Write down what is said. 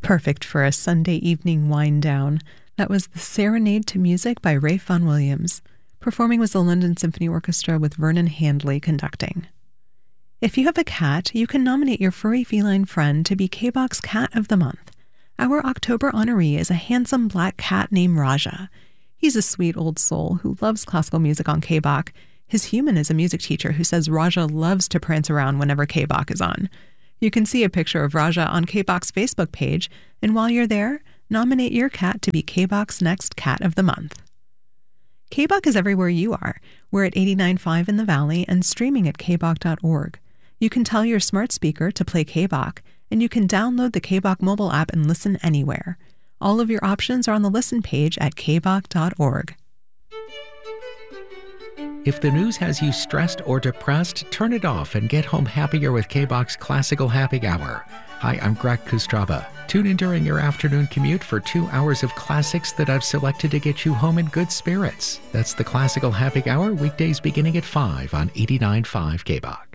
Perfect for a Sunday evening wind down. That was the Serenade to Music by Ralph Vaughan Williams. Performing was the London Symphony Orchestra with Vernon Handley conducting. If you have a cat, you can nominate your furry feline friend to be KBOX Cat of the Month. Our October honoree is a handsome black cat named Raja. He's a sweet old soul who loves classical music on KBOX. His human is a music teacher who says Raja loves to prance around whenever KBOX is on. You can see a picture of Raja on KBOX Facebook page, and while you're there, nominate your cat to be KBOX Next Cat of the Month. KBOX is everywhere you are. We're at 89.5 in the Valley and streaming at kbok.org. You can tell your smart speaker to play KBOX, and you can download the KBOX mobile app and listen anywhere. All of your options are on the listen page at kbok.org. If the news has you stressed or depressed, turn it off and get home happier with KBOX Classical Happy Hour. Hi, I'm Greg Kustraba. Tune in during your afternoon commute for 2 hours of classics that I've selected to get you home in good spirits. That's the Classical Happy Hour, weekdays beginning at 5 on 89.5 KBOX.